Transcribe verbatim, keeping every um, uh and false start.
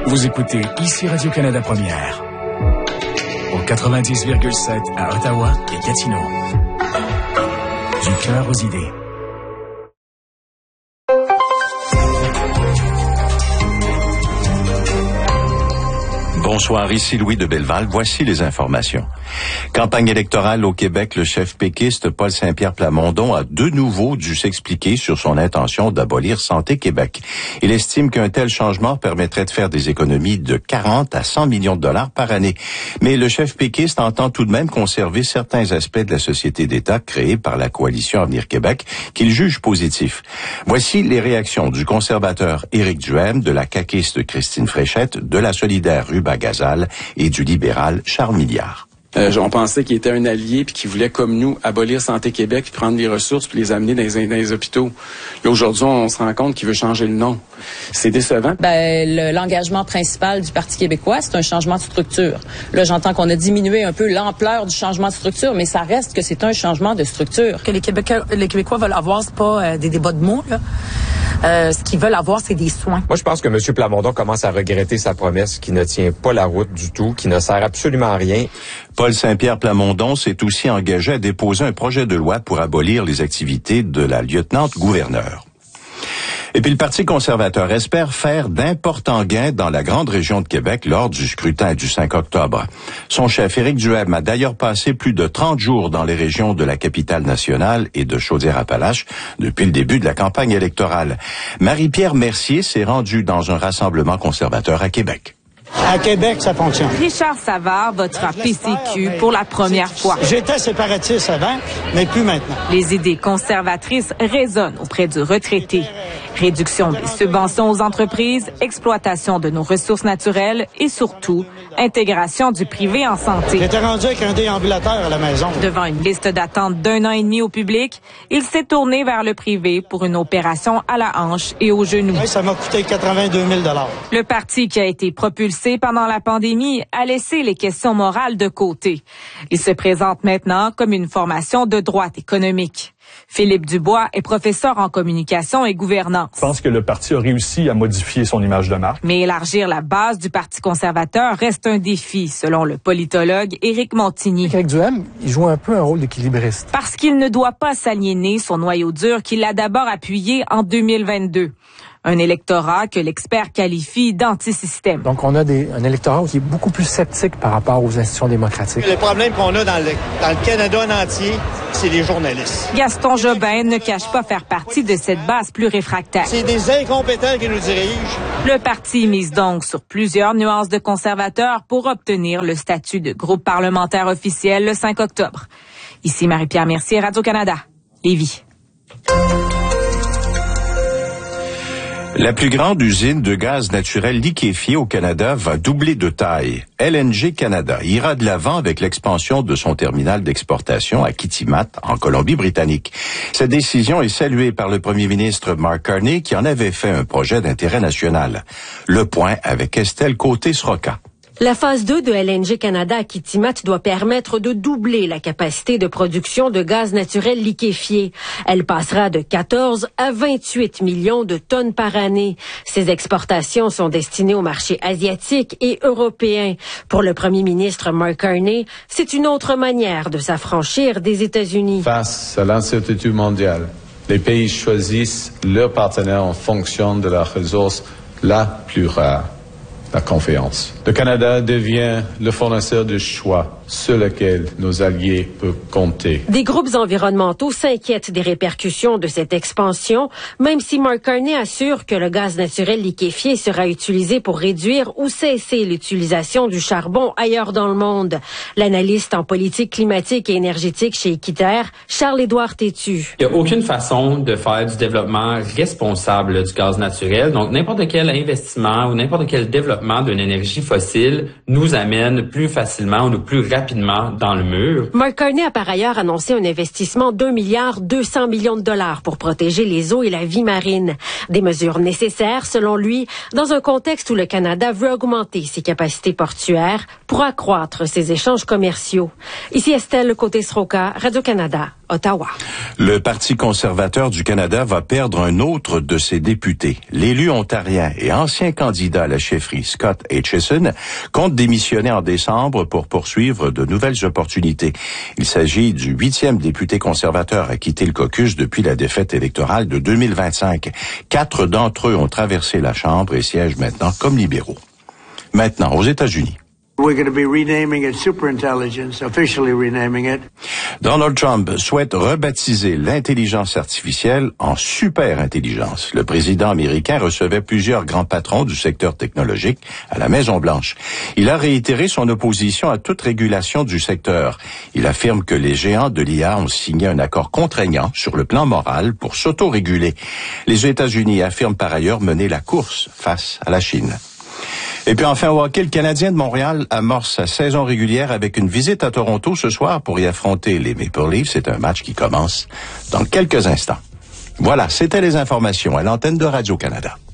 Vous écoutez ici Radio-Canada Première. Au quatre-vingt-dix virgule sept à Ottawa et Gatineau. Du cœur aux idées. Bonsoir, ici Louis de Belleval. Voici les informations. Campagne électorale au Québec, le chef péquiste Paul Saint-Pierre Plamondon a de nouveau dû s'expliquer sur son intention d'abolir Santé Québec. Il estime qu'un tel changement permettrait de faire des économies de quarante à cent millions de dollars par année. Mais le chef péquiste entend tout de même conserver certains aspects de la société d'État créée par la coalition Avenir Québec qu'il juge positifs. Voici les réactions du conservateur Éric Duhaime, de la caquiste Christine Fréchette, de la solidaire Ruba Gazal et du libéral Charles Milliard. Euh, on pensait qu'il était un allié puis qu'il voulait, comme nous, abolir Santé Québec puis prendre les ressources puis les amener dans les, dans les hôpitaux. Là, aujourd'hui, on se rend compte qu'il veut changer le nom. C'est décevant. Ben, le, l'engagement principal du Parti québécois, c'est un changement de structure. Là, j'entends qu'on a diminué un peu l'ampleur du changement de structure, mais ça reste que c'est un changement de structure. Que les Québécois, les Québécois veulent avoir, c'est pas euh, des débats de mots, là. Euh, ce qu'ils veulent avoir, c'est des soins. Moi, je pense que M. Plamondon commence à regretter sa promesse qui ne tient pas la route du tout, qui ne sert absolument à rien. Paul Saint-Pierre Plamondon s'est aussi engagé à déposer un projet de loi pour abolir les activités de la lieutenant-gouverneure. Et puis le Parti conservateur espère faire d'importants gains dans la grande région de Québec lors du scrutin du cinq octobre. Son chef Éric Duhaime a d'ailleurs passé plus de trente jours dans les régions de la capitale nationale et de Chaudière-Appalaches depuis le début de la campagne électorale. Marie-Pierre Mercier s'est rendue dans un rassemblement conservateur à Québec. À Québec, ça fonctionne. Richard Savard votera P C Q pour la première fois. J'étais séparatiste avant, mais plus maintenant. Les idées conservatrices résonnent auprès du retraité. Réduction des subventions aux entreprises, exploitation de nos ressources naturelles et surtout, intégration du privé en santé. J'étais rendu avec un déambulateur à la maison. Devant une liste d'attente d'un an et demi au public, il s'est tourné vers le privé pour une opération à la hanche et au genou. Oui, ça m'a coûté quatre-vingt-deux mille dollars. Le parti qui a été propulsé pendant la pandémie a laissé les questions morales de côté. Il se présente maintenant comme une formation de droite économique. Philippe Dubois est professeur en communication et gouvernance. Je pense que le parti a réussi à modifier son image de marque. Mais élargir la base du Parti conservateur reste un défi, selon le politologue Éric Montigny. Éric Duhaime, il joue un peu un rôle d'équilibriste. Parce qu'il ne doit pas s'aliéner son noyau dur qu'il a d'abord appuyé en deux mille vingt-deux. Un électorat que l'expert qualifie d'antisystème. Donc, on a des, un électorat qui est beaucoup plus sceptique par rapport aux institutions démocratiques. Le problème qu'on a dans le, dans le Canada en entier, c'est les journalistes. Gaston Jobin ne cache pas faire partie de cette base plus réfractaire. C'est des incompétents qui nous dirigent. Le parti mise donc sur plusieurs nuances de conservateurs pour obtenir le statut de groupe parlementaire officiel le cinq octobre. Ici Marie-Pierre Mercier, Radio-Canada, Lévis. La plus grande usine de gaz naturel liquéfié au Canada va doubler de taille. L N G Canada ira de l'avant avec l'expansion de son terminal d'exportation à Kitimat, en Colombie-Britannique. Cette décision est saluée par le premier ministre Mark Carney, qui en avait fait un projet d'intérêt national. Le point avec Estelle Côté-Sroka. La phase deux de L N G Canada à Kitimat doit permettre de doubler la capacité de production de gaz naturel liquéfié. Elle passera de quatorze à vingt-huit millions de tonnes par année. Ces exportations sont destinées au marché asiatique et européen. Pour le premier ministre Mark Carney, c'est une autre manière de s'affranchir des États-Unis. Face à l'incertitude mondiale, les pays choisissent leurs partenaires en fonction de la ressource la plus rare. La confiance. Le Canada devient le fournisseur de choix sur lequel nos alliés peuvent compter. Des groupes environnementaux s'inquiètent des répercussions de cette expansion, même si Mark Carney assure que le gaz naturel liquéfié sera utilisé pour réduire ou cesser l'utilisation du charbon ailleurs dans le monde. L'analyste en politique climatique et énergétique chez Équiterre, Charles-Édouard Tétu. Il n'y a aucune façon de faire du développement responsable du gaz naturel. Donc, n'importe quel investissement ou n'importe quel développement d'une énergie fossile nous amène plus facilement ou plus rapidement rapidement dans le mur. Mark Carney a par ailleurs annoncé un investissement d'un milliard deux cents millions de dollars pour protéger les eaux et la vie marine. Des mesures nécessaires, selon lui, dans un contexte où le Canada veut augmenter ses capacités portuaires pour accroître ses échanges commerciaux. Ici Estelle Côté-Sroka, Radio-Canada, Ottawa. Le Parti conservateur du Canada va perdre un autre de ses députés. L'élu ontarien et ancien candidat à la chefferie, Scott Aitchison, compte démissionner en décembre pour poursuivre de nouvelles opportunités. Il s'agit du huitième député conservateur à quitter le caucus depuis la défaite électorale de deux mille vingt-cinq. Quatre d'entre eux ont traversé la Chambre et siègent maintenant comme libéraux. Maintenant, aux États-Unis. We're going to be renaming it Superintelligence, officially renaming it. Donald Trump souhaite rebaptiser l'intelligence artificielle en superintelligence. Le président américain recevait plusieurs grands patrons du secteur technologique à la Maison-Blanche. Il a réitéré son opposition à toute régulation du secteur. Il affirme que les géants de l'I A ont signé un accord contraignant sur le plan moral pour s'autoréguler. Les États-Unis affirment par ailleurs mener la course face à la Chine. Et puis enfin au hockey, le Canadien de Montréal amorce sa saison régulière avec une visite à Toronto ce soir pour y affronter les Maple Leafs. C'est un match qui commence dans quelques instants. Voilà, c'était les informations à l'antenne de Radio-Canada.